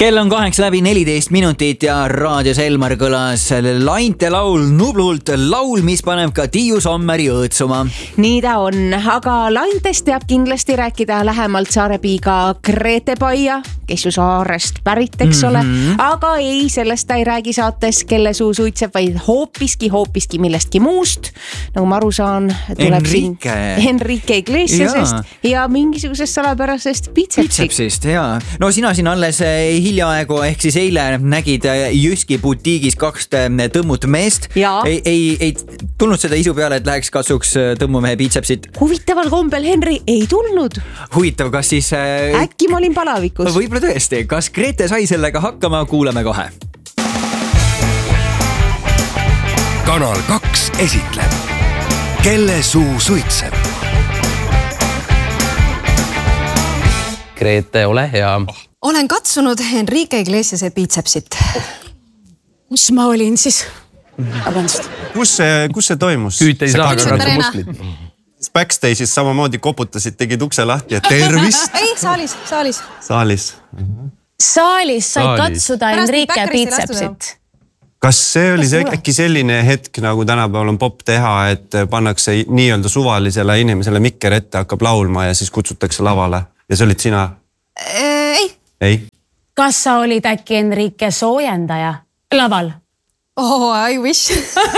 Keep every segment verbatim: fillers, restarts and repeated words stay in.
Kell on kaheksa läbi neliteist minutit ja raadios Elmar kõlas Lainte laul Nublult, laul, mis paneb ka Tiiu Sommeri õõtsuma. Nii ta on, aga Laintest teab kindlasti rääkida lähemalt Saarepiiga Grete Paia, kes ju Saarest pärit, eks ole. Mm-hmm. Aga ei, sellest ta ei räägi saates, kelle suu suitseb, vaid hoopiski, hoopiski millestki muust. Nagu ma aru saan, tuleb Enrique. siin Enrique Iglesiasest ja, ja mingisugusest salapärasest Bicepsist. Bicepsist, jaa. No sina siin alles hiljaaegu ehk siis eile nägid Jyski butiigis kaks tõmmut meest. Ei, ei, ei tulnud seda isu peale, et läheks katsuks tõmmumehe Bicepsit. Huvitaval kombel, Henri, ei tulnud. Huvitav, kas siis... Äkki ma olin palavikus. Võib-olla tõesti. Kas Grete sai sellega hakkama? Kuuleme kohe. Kanal kaks esitleb Kelle suu suitseb. Grete, ole hea. Olen katsunud Enrique Iglesiase Bicepsit. Kus ma olin siis? Kus see, kus see toimus? Küüt ei saa, aga rattu muslid. Backstage'is samamoodi koputasid, tegid ukse lahti ja tervist. Ei, saalis, saalis. Saalis. Saalis sai Saalis. katsuda Enrique Bicepsit. Kas see oli see äkki selline hetk, nagu tänapäeval on pop teha, et pannakse nii-öelda suvalisele inimesele mikker ette, hakkab laulma ja siis kutsutakse lavale? Ja see olid sina? Ei. Ei. Kas sa olid äkki Enrique soojendaja laval? Oh, I wish.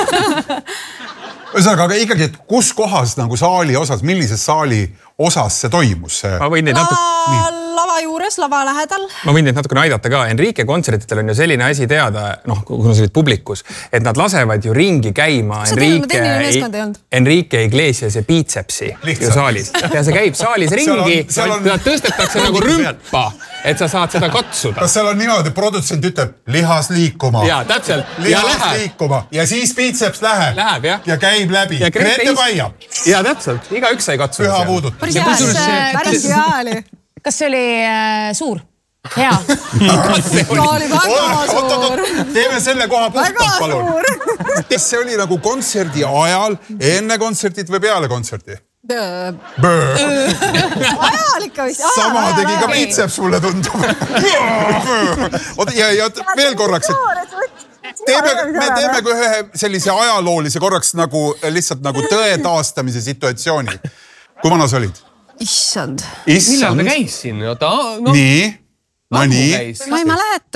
Ühesõnaga, aga ikkagi, et kus kohas nagu saali osas, millises saali osas see toimus? Ma võin neid natuke... Lava, lava juures, lava lähedal. Ma võin neid natukene aidata ka. Enrique kontsertitel on ju selline asi teada, noh, kuna sa olid publikus, et nad lasevad ju ringi käima Enrique, Enrique Iglesias ja Bicepsi ju saalis. Ja see käib saalis ringi, nad tõstetakse nagu rümpa, et sa saad seda katsuda. Kas seal on niimoodi, produtsent ütleb lihas liikuma? Jaa, täpselt. Lihas ja läheb. liikuma. Ja siis Biceps läheb. Läheb, jah. Ja käib läbi. Ja Grete Paia. Jaa, täpselt. Iga üks sai katsuda. Püha puudut. Päris hea oli. Kas see oli äh, suur? Hea. Ta oli väga suur. Teeme selle koha puhtalt, palun. Kas see oli nagu kontserdi ajal, enne kontsertit või peale kontserti? Böö. Ajal ikka vist. Sama tegi ka Biceps mulle tundub. Ja, ja veel korraks, et teeme, me teeme ka ühe sellise ajaloolise korraks nagu, lihtsalt nagu tõe taastamise situatsiooni. Kui vana sa olid? Issand. Millal ta käis siin? No, nii? No nii? Ma ei mäleta,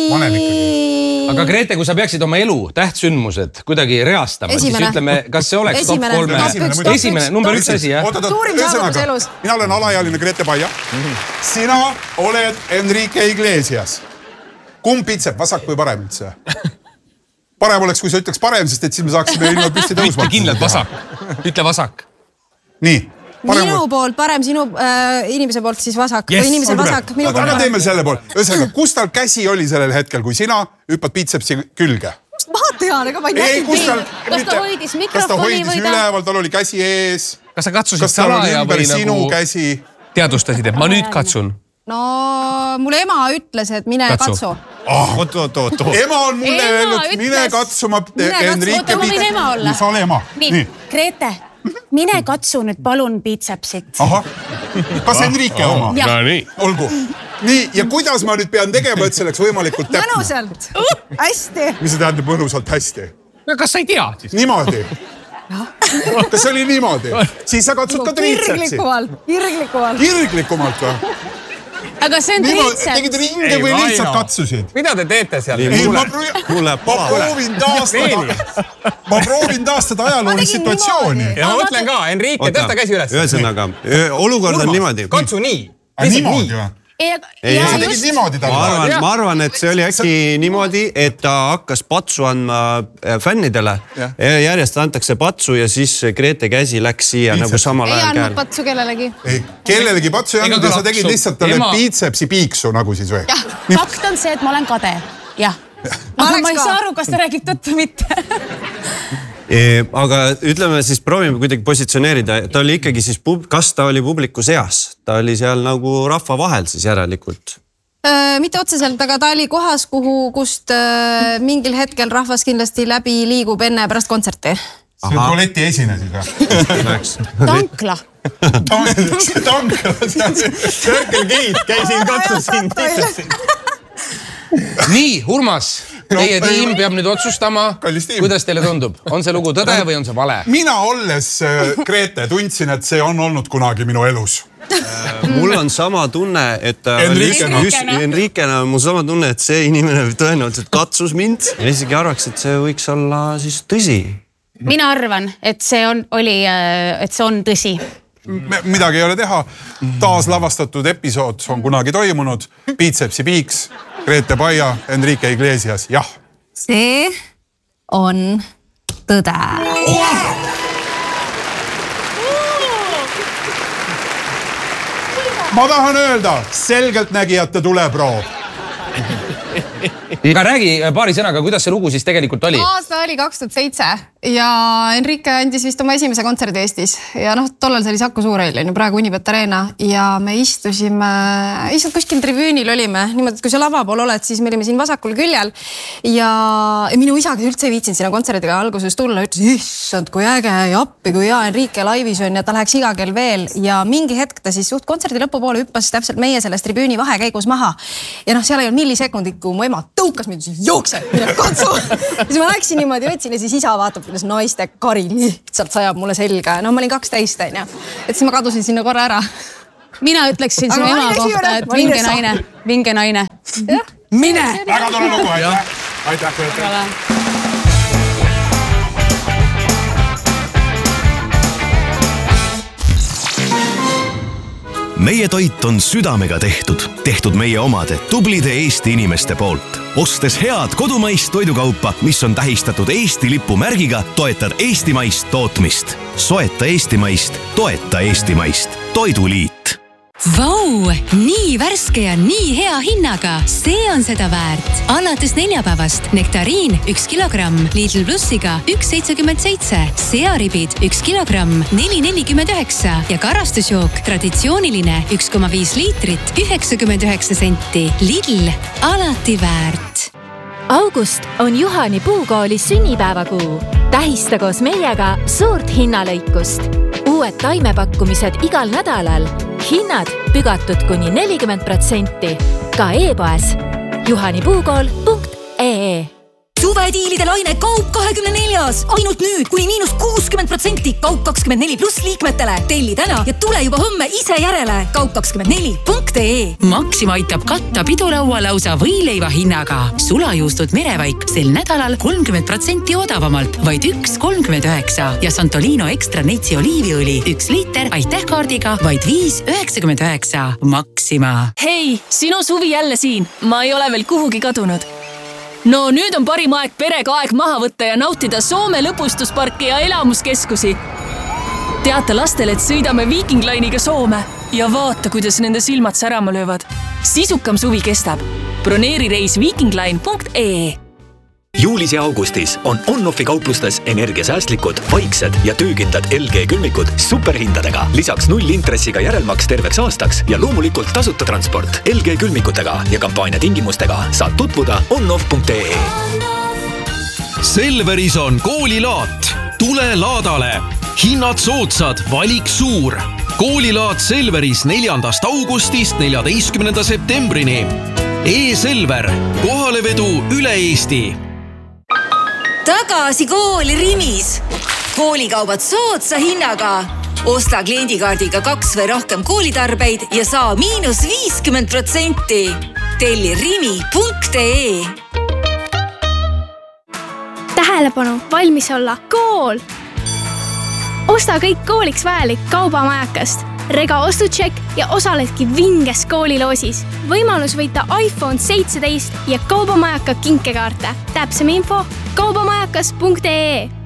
ei. Aga Grete, kui sa peaksid oma elu, tähtsündmused kuidagi reastama, Esimene. siis ütleme, kas see oleks Esimene. top kolme? Esimene, Esimene, number üks asi, jah? Suurim saavutus elus. Mina olen alaealine Grete Paia. Sina oled Enrique Iglesias. Kumb Bicep, vasak või parem üldse? Parem oleks, kui sa ütleks parem, sest et siis me saaksime ilma püsti tõusma. Ütle kindlalt vasak. Ütle vasak. Nii. Parem... Minu poolt parem, sinu äh, inimese poolt siis vasak. Yes, või inimese vasak. Minu aga teeme selle poolt. Ühesõnaga, kus tal käsi oli sellel hetkel, kui sina hüppad Bicepsi külge? Ma tean, aga ma ei ei, kus tal, kas mitte, ta hoidis mikrofoni kas ta hoidis või ta... üleval, tal oli käsi ees. Kas sa katsusid kas tal oli salaja ümber või sinu nagu käsi? Teadustasid, et ma nüüd katsun? No, mul ema ütles, et mine katsu. katsu. Ah, oot, oot, oot. Ema on mulle ema öelnud, ütles... mine katsuma Enrique Oota, ma võin ema olla. Sa ole ema. Nii, Nii. Grete, mine katsu nüüd palun Bicepsit. Aha. Kas Enrique ah, oma? Ja. Nii. Olgu. Nii, ja kuidas ma nüüd pean tegema, et selleks võimalikult täpne? Mõnusalt. Hästi. Mis see tähendab mõnusalt hästi? Kas sa ei tea siis? Niimoodi. Kas see oli niimoodi? Siis sa katsud ka triitsepsi. Kirglikumalt. Kirglikumalt. Kirglikumalt või? Aga see on triitseps. Tegid ringe või lihtsalt katsusid? Mida te teete seal? Ei, ma, ma proovin taastada, ma proovin taastada ajaloolist situatsiooni. Ja ma mõtlen ka, Enrique, tõsta käsi üles. Ühesõnaga, olukord on niimoodi. Katsu nii. Niimoodi või? Ei, ja sa tegid niimoodi talle. Ma arvan, ma arvan, et see oli äkki niimoodi, et ta hakkas patsu andma fännidele. Ja. Järjest antakse patsu ja siis Grete käsi läks siia Biceps. Nagu samal ajal käel. Ei andnud patsu kellelegi. Ei, kellelegi patsu ei andnud ja sa tegid lihtsalt talle ema... Bicepsi piiksu nagu siis või? Jah, fakt on see, et ma olen kade. Jah. Aga ma ei saa aru, kas ta räägib tõtt või mitte. E, aga ütleme siis, proovime kuidagi positsioneerida. Ta oli ikkagi siis, kas ta oli publiku seas? Ta oli seal nagu rahva vahel siis järelikult. Äh, mitte otseselt, aga ta oli kohas, kuhu, kust äh, mingil hetkel rahvas kindlasti läbi liigub enne pärast kontserti. See on tualeti esine siis või? Tankla. Tankla. Circle Gate käisin, katsusin. nii, Urmas, teie tiim peab nüüd otsustama, kuidas teile tundub. On see lugu tõde või on see vale? Mina olles Grete tundsin, et see on olnud kunagi minu elus. Mul on sama tunne, et Enriquena. Enriquena on mul sama tunne, et see inimene tõenäoliselt katsus mind. Ja isegi arvaks, et see võiks olla siis tõsi. Mina arvan, et see on, oli, et see on tõsi. Midagi ei ole teha. Taas lavastatud episood on kunagi toimunud. Biitsepsi Piiks, Grete Paia, Enrique Iglesias. Jah. See on tõde. Ma tahan öelda, selgelt nägijate tuleproov. Aga räägi paari sõnaga, kuidas see lugu siis tegelikult oli? Aasta oli kaks tuhat seitse ja Enrique andis vist oma esimese kontserdi Eestis. Ja noh, tollal see oli Saku Suureil, on ju praegu Unibet Arena. Ja me istusime, istud kuskil tribüünil olime. Niimoodi, et kui sa lava pool oled, siis me olime siin vasakul küljel. Ja minu isa, kes üldse ei viitsinud sinna kontserdiga alguses tulla, ütles, issand, kui äge ja appi, kui hea Enrique laivis on ja ta läheks iga kell veel. Ja mingi hetk ta siis suht kontserdi lõpupoole hüppas täpselt meie selles tribüüni vahekäigus maha. Ja noh, seal ei olnud millisekundit, kui mu ema tõukas mind, siis jookse, mine katsu. Ja siis ma läksin niimoodi, võtsin ja siis isa vaatab, kuidas naiste kari lihtsalt sajab mulle selga. No ma olin kaksteist, on ju. Et siis ma kadusin sinna korra ära. Mina ütleksin su ema kohta, et vinge naine, vinge naine. Mine! Väga tore lugu, aitäh. Aitäh, aitäh. Meie toit on südamega tehtud, tehtud meie omade tublide Eesti inimeste poolt. Ostes head kodumaist toidukaupa, mis on tähistatud Eesti lipumärgiga, toetad eestimaist tootmist. Soeta eestimaist, toeta eestimaist. Toiduliit. Vau, nii värske ja nii hea hinnaga. See on seda väärt. Alates neljapäevast nektariin üks kilogramm, Lidl Plussiga üks seitsekümmend seitse, searibid üks kilogramm, neli nelikümmend üheksa ja karastusjook traditsiooniline üks koma viis liitrit, üheksakümmend üheksa senti. Lidl, alati väärt. August on Juhani Puukooli sünnipäevakuu. Tähista koos meiega suurt hinnalõikust. Uued taimepakkumised igal nädalal. Hinnad pügatud kuni nelikümmend protsenti. Ka e-poes juhanipuukool punkt ee. Suvediilide laine Kaup kahekümne neljas. Ainult nüüd kuni miinus kuuskümmend protsenti Kaup kakskümmend neli pluss liikmetele. Telli täna ja tule juba homme ise järele. Kaup kakskümmend neli punkt ee. Maxima aitab katta pidulaua lausa võileiva hinnaga. Sulajuustud merevaik sel nädalal kolmkümmend protsenti odavamalt, vaid üks kolmkümmend üheksa. Ja Santolino Extra Neitsi oliiviõli üks liiter aitäh kaardiga, vaid viis üheksakümmend üheksa. Maxima. Hei, sinu suvi jälle siin. Ma ei ole veel kuhugi kadunud. No nüüd on parim aeg perega aeg maha võtta ja nautida Soome lõpustusparke ja elamuskeskusi. Teata lastele, et sõidame Viking Line'iga Soome ja vaata, kuidas nende silmad särama löövad. Sisukam suvi kestab. Broneeri reis vikingline punkt ee. Juulis ja augustis on on-offi kauplustes energiasäästlikud, vaiksed ja töökindlad L G külmikud superhindadega. Lisaks null intressiga järelmaks terveks aastaks ja loomulikult tasuta transport L G külmikutega ja kampaania tingimustega saad tutvuda on-off punkt ee. Selveris on koolilaat. Tule laadale. Hinnad soodsad, valik suur. Koolilaat Selveris neljandast augustist neljateistkümnenda septembrini. E-Selver. Kohalevedu üle Eesti. Tagasi kooli Rimis. Koolikaubad soodsa hinnaga. Osta kliendikaardiga kaks või rohkem koolitarbeid ja saa miinus viiskümmend protsenti. Telli rimi punkt ee. Tähelepanu, valmis olla. Kool! Osta kõik kooliks vajalik kaubamajakast. Rega ostutšek ja osaledki vinges kooliloosis. Võimalus võita iPhone seitseteist ja kaubamajaka kinkekaarte. Täpsem info kaubamajakas punkt ee.